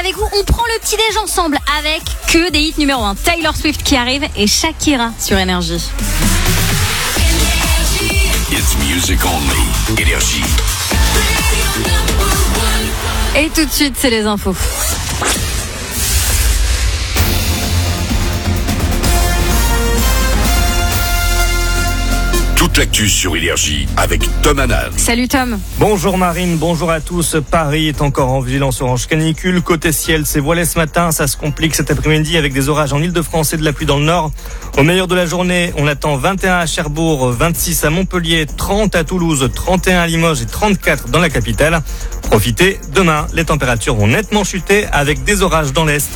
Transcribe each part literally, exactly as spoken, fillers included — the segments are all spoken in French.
avec vous. On prend le petit déj ensemble avec que des hits numéro un. Taylor Swift qui arrive et Shakira sur Énergie. It's music only. Énergie. Et tout de suite, c'est les infos. Toute l'actu sur Énergie avec Tom Hanan. Salut Tom. Bonjour Marine, bonjour à tous. Paris est encore en vigilance orange canicule. Côté ciel, c'est voilé ce matin. Ça se complique cet après-midi avec des orages en Ile-de-France et de la pluie dans le nord. Au meilleur de la journée, on attend vingt et un à Cherbourg, vingt-six à Montpellier, trente à Toulouse, trente et un à Limoges et trente-quatre dans la capitale. Profitez, demain, les températures vont nettement chuter avec des orages dans l'Est.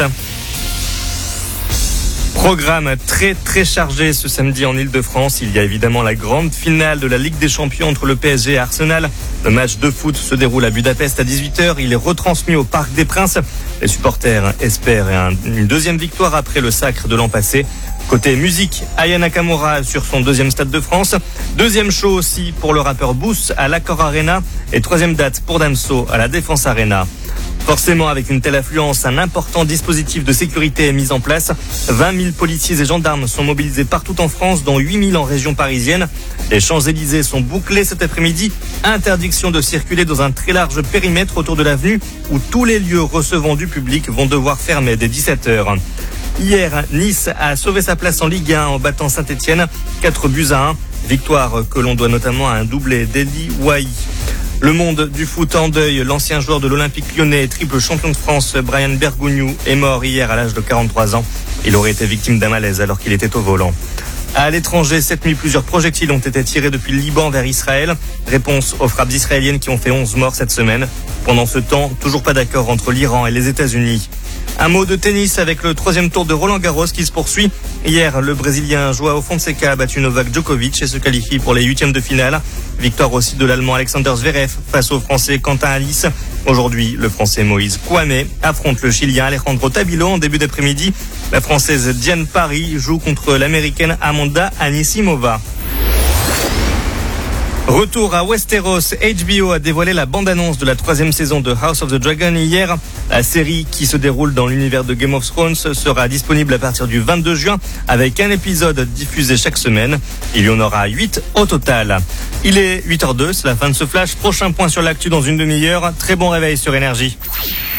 Programme très très chargé ce samedi en Ile-de-France. Il y a évidemment la grande finale de la Ligue des Champions entre le P S G et Arsenal. Le match de foot se déroule à Budapest à dix-huit heures. Il est retransmis au Parc des Princes. Les supporters espèrent une deuxième victoire après le sacre de l'an passé. Côté musique, Aya Nakamura sur son deuxième Stade de France. Deuxième show aussi pour le rappeur Boost à l'Accor Arena. Et troisième date pour Damso à la Défense Arena. Forcément, avec une telle affluence, un important dispositif de sécurité est mis en place. vingt mille policiers et gendarmes sont mobilisés partout en France, dont huit mille en région parisienne. Les Champs-Élysées sont bouclés cet après-midi. Interdiction de circuler dans un très large périmètre autour de l'avenue où tous les lieux recevant du public vont devoir fermer dès dix-sept heures. Hier, Nice a sauvé sa place en Ligue un en battant Saint-Etienne, quatre buts à un. Victoire que l'on doit notamment à un doublé d'Eli Wahi. Le monde du foot en deuil, l'ancien joueur de l'Olympique lyonnais et triple champion de France, Brian Bergogneau, est mort hier à l'âge de quarante-trois ans. Il aurait été victime d'un malaise alors qu'il était au volant. À l'étranger, cette nuit, plusieurs projectiles ont été tirés depuis le Liban vers Israël. Réponse aux frappes israéliennes qui ont fait onze morts cette semaine. Pendant ce temps, toujours pas d'accord entre l'Iran et les États-Unis. Un mot de tennis avec le troisième tour de Roland-Garros qui se poursuit. Hier, le Brésilien João Fonseca a battu Novak Djokovic et se qualifie pour les huitièmes de finale. Victoire aussi de l'Allemand Alexander Zverev face au Français Quentin Halys. Aujourd'hui, le Français Moïse Kouamé affronte le Chilien Alejandro Tabilo en début d'après-midi. La Française Diane Parry joue contre l'Américaine Amanda Anisimova. Retour à Westeros, H B O a dévoilé la bande-annonce de la troisième saison de House of the Dragon hier. La série qui se déroule dans l'univers de Game of Thrones sera disponible à partir du vingt-deux juin avec un épisode diffusé chaque semaine. Il y en aura huit au total. Il est huit heures zéro deux, c'est la fin de ce flash. Prochain point sur l'actu dans une demi-heure. Très bon réveil sur Énergie.